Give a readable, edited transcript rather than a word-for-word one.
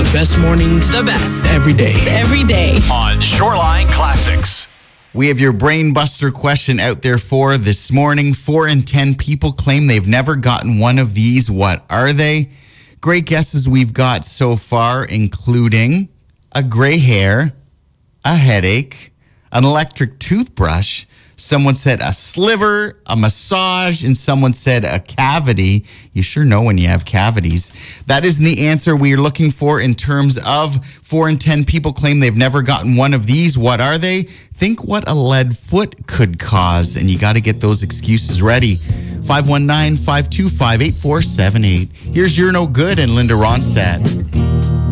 best mornings. The best. Every day. Every day. On Shoreline Classics. We have your brain buster question out there for this morning. 4 in 10 people claim they've never gotten one of these. What are they? Great guesses we've got so far, including a gray hair, a headache, an electric toothbrush. Someone said a sliver, a massage, and someone said a cavity. You sure know when you have cavities. That isn't the answer we are looking for in terms of 4 in 10 people claim they've never gotten one of these. What are they? Think what a lead foot could cause, and you got to get those excuses ready. 519-525-8478. Here's You're No Good and Linda Ronstadt.